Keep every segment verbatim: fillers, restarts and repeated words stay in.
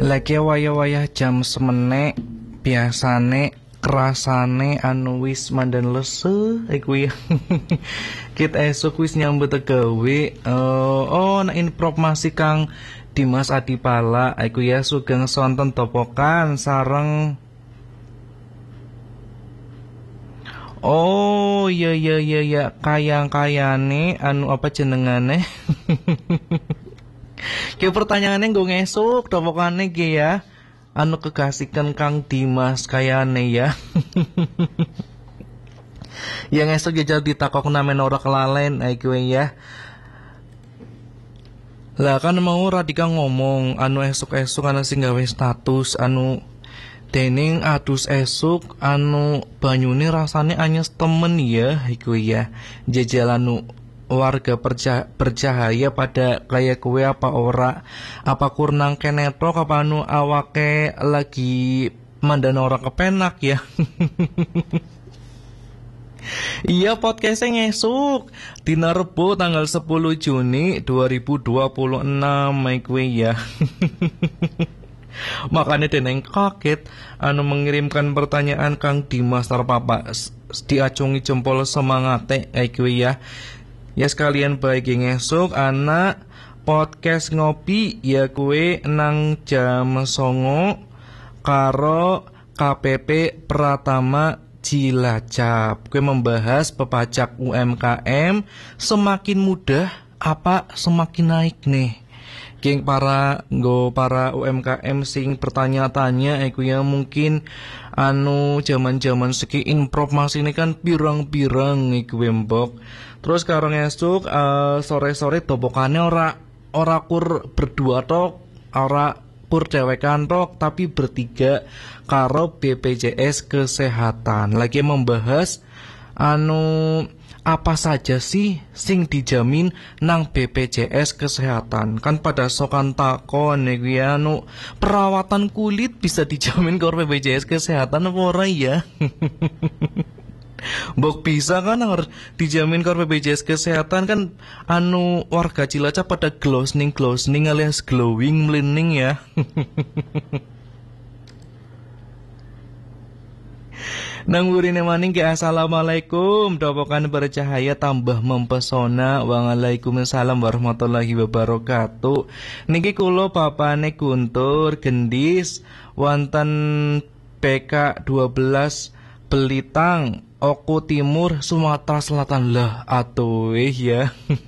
Lagi waya-waya jam semene biasane kerasane anu wis mandan lese iku ya. Kita esuk wis nyambut gawe uh, oh na informasi Kang Dimas Adipala iku ya sugeng sonten topokan sareng. Oh iya iya iya ya kayang-kayane anu apa jenengane. Ki pertanyaannya gue ngesuk topokane ki ya. Anu kekasihkan Kang Dimas kayane ya. Yang esok jajal ditakok namen ora kelalen iku ya. Lah kan mau radika ngomong anu esuk-esuk ana sing gawe status anu dening adus esuk anu banyune rasane anyes temen ya iku ya. Jajal anu warga perja bercahaya pada kayak kue apa ora apa kurnang kenetok apa anu awake lagi mandan orang kepenak ya. Iya podcastnya ngesuk dina Rebo tanggal sepuluh Juni dua ribu dua puluh enam kue ya. Makanya deneng kaget anu mengirimkan pertanyaan Kang Dimas terpapa diacungi jempol semangate kue ya. Ya sekalian baik ngesuk anak podcast ngopi ya kue nang jam songo karo K P P Pratama Cilacap. Kue membahas pepajak U M K M semakin mudah apa semakin naik nih. Geng para nggo para U M K M sing bertanya-tanya iku ya mungkin anu zaman-zaman seki informasi ini kan pirang-pirang iku mbok. Terus karo ngesuk uh, sore-sore topokane ora ora kur berdua tok, ora kur dewekan tok, tapi bertiga karo B P J S Kesehatan. Lagi membahas anu apa saja sih sing dijamin nang B P J S Kesehatan. Kan pada sokan takon iku ya anu perawatan kulit bisa dijamin karo B P J S Kesehatan apa ora ya? Mbok bisa kan harus dijamin karo B P J S Kesehatan kan anu warga Cilacap pada glowing glowing alias glowing melining ya. Nang burine maning ke assalamualaikum dopokan bercahaya tambah mempesona. Waalaikumsalam warahmatullahi wabarakatuh. Niki kula papane Guntur Gendis wonten P K dua belas Belitang Oku Timur Sumatera Selatan lah atuh ya.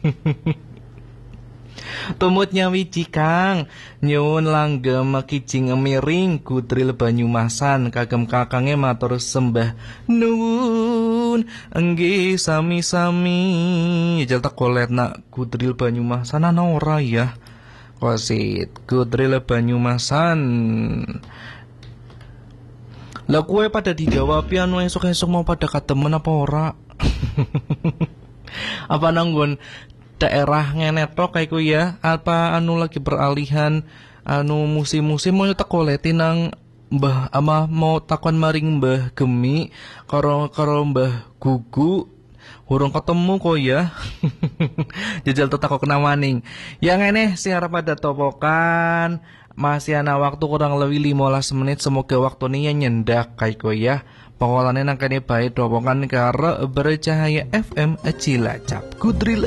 Tumutnya wiji Kang nyuwun langgem kijing miring Gudril Banyumasan kagem kakange matur sembah nuwun enggih sami-sami jal tak koletna Gudril Banyumasan ana ora ya wasit Gudril Banyumasan. Lah kue pada dijawab ya anu esok-esok mau pada katemen apa ora? Apa nanggon daerah ngenetok kayak ku ya? Apa anu lagi beralihan anu musim-musim mau tak koleti nang Mbah ama mau takon maring Mbah Gemi karo karo Mbah Gugu urung ketemu kok ya. Jajal tetak kok maning. Yang ini siar pada topokan masih ana waktu kurang lebih lima belas menit. Semoga waktu ini nyendak kayak ko ya. Pengolahannya nangkane baik topokan karo Bercahaya F M Cilacap Gudril